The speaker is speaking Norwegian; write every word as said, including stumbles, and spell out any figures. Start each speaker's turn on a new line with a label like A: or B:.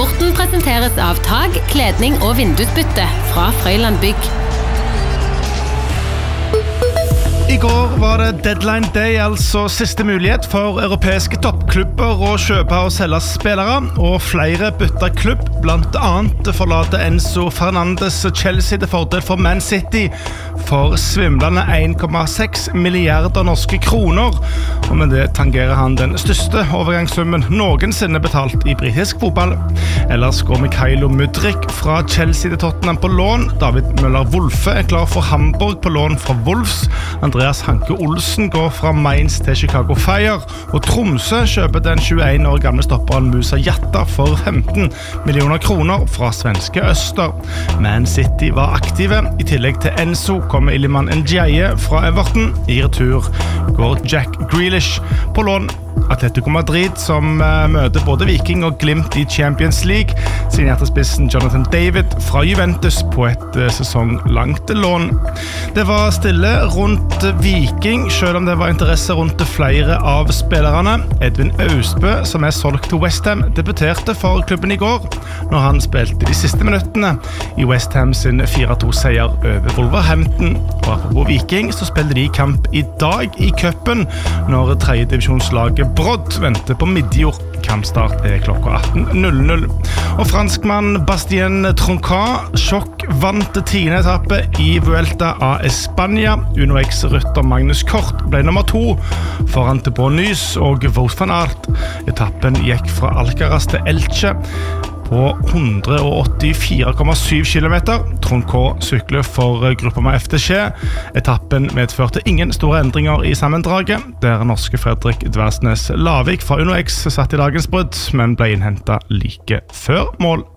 A: Sporten presenteres av tag, kledning og vindusbytte fra Frøyland Bygg.
B: I går var det deadline day, altså siste mulighet for europeiske toppklubber å kjøpe og selge spillere, og flere bytter klubb, blant annet forlater Enzo Fernandes Chelsea til fordel for Man City for svimlende en komma seks milliarder norske kroner, og med det tangerer han den største overgangssummen noensinne betalt i britisk fotball. Ellers går Mykhailo Mudryk fra Chelsea til Tottenham på lån, David Møller-Wolfe er klar for Hamburg på lån fra Wolves, Andreas Hanke Olsen går fra Mainz til Chicago Fire, og Tromsø kjøper den tjueen år gamle stopperen Musa Jatta for femten millioner kroner fra svenske Øster. Man City var aktive, i tillegg til Enzo kommer Iliman Ndiaye fra Everton. I retur går Jack Grealish på lån. Atletico Madrid som uh, møter både Viking og Glimt i Champions League, signerte spissen Jonathan David fra Juventus på et uh, sesonglangt lån. Det var stille rundt Viking, selv om det var interesse rundt flere av spillerne. Edvin Austbø, som er solgt til West Ham, debuterte for klubben i går, når han spilte de siste minuttene i West Ham sin fire to seier over Wolverhampton. Og apropos Viking, så spiller de kamp i dag i cupen, når tredje divisjonslaget Brodd venter på midjord. Kampstart er klokka atten null null. Og franskmann Bastien Troncat sjokk vant tiende etappe i Vuelta a España. Uno X-rytter Magnus Kort ble nummer to foran Thibaut Nys og Wout van Aert. Etappen gikk fra Alcaraz til Elche på hundre og åttifire komma syv kilometer. Troncat sykler for gruppa med F D C. Etappen medførte ingen store endringer i sammendraget, der norske Fredrik Dversnes Lavik fra Uno X satt i dagens brudd, men ble innhentet like før mål.